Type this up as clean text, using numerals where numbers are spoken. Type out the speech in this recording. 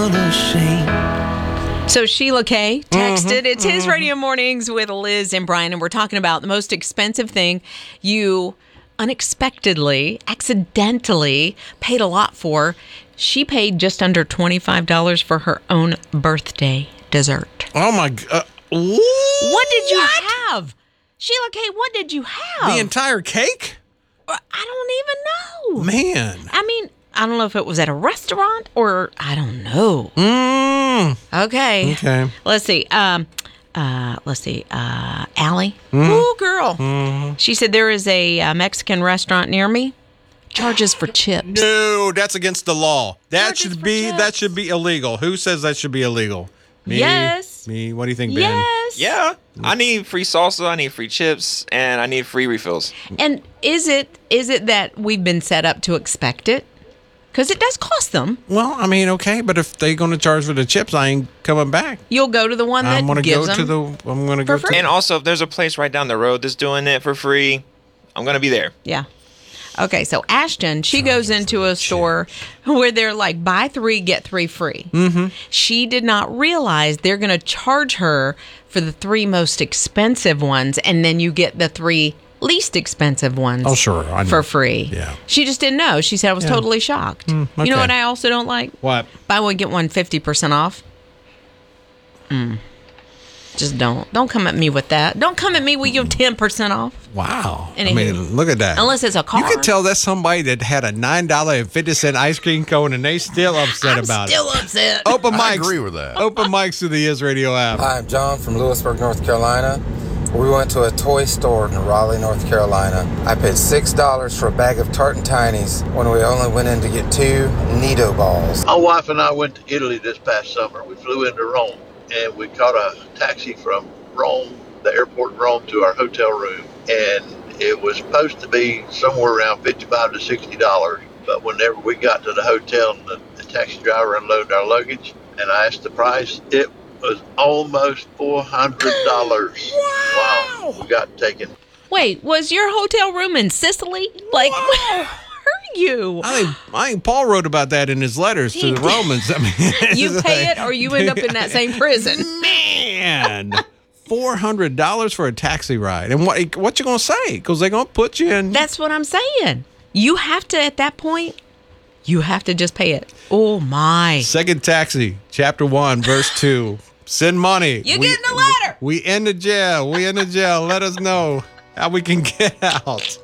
So Sheila K. texted, it's his Radio Mornings with Liz and Brian, and we're talking about the most expensive thing you unexpectedly, accidentally paid a lot for. She paid just under $25 for her own birthday dessert. Oh, my God. What did you have? Sheila K., what did you have? The entire cake? I don't even know. Man. I mean, I don't know if it was at a restaurant or I don't know. Okay. Let's see. Allie. Ooh, girl. She said there is a Mexican restaurant near me. Charges for chips. No, that's against the law. That Charges should be illegal. Who says that should be illegal? Me? Yes. Me? What do you think, Ben? Yes. Yeah. I need free salsa, I need free chips, and I need free refills. And is it that we've been set up to expect it? Because it does cost them. Well, I mean, okay, but if they're going to charge for the chips, I ain't coming back. You'll go to the one that I'm going to gives go them to free. And also, if there's a place right down the road that's doing it for free, I'm going to be there. Yeah. Okay, so Ashton, she goes into a store where they're like, buy 3, get 3 free. Mm-hmm. She did not realize they're going to charge her for the 3 most expensive ones, and then you get the 3 least expensive ones for free. Yeah. She just didn't know. She said, I was totally shocked. Okay. You know what I also don't like? What? Buy one, get one 50% off. Just don't. Don't come at me with that. Don't come at me with your 10% off. Wow. Anywho. I mean, look at that. Unless it's a car. You can tell that's somebody that had a $9.50 ice cream cone and they still upset about it. I'm still upset. Open mics. I agree with that. Open mics to the Is Radio app. Hi, I'm John from Lewisburg, North Carolina. We went to a toy store in Raleigh, North Carolina. I paid $6 for a bag of Tartan Tinies when we only went in to get 2 Nido balls. My wife and I went to Italy this past summer. We flew into Rome, and we caught a taxi from Rome, the airport in Rome, to our hotel room. And it was supposed to be somewhere around $55 to $60. But whenever we got to the hotel and the taxi driver unloaded our luggage, and I asked the price, it was almost $400. Wow. We got taken. Wait, was your hotel room in Sicily? Like, where are you? I think Paul wrote about that in his letters to the Romans. I mean, You pay it or you end up in that same prison. Man, $400 for a taxi ride. And what you going to say? Because they're going to put you in. That's what I'm saying. You have to, at that point, you have to just pay it. Oh, my. Second Taxi, Chapter 1, Verse 2. Send money. You getting a letter. We in the jail. Let us know how we can get out.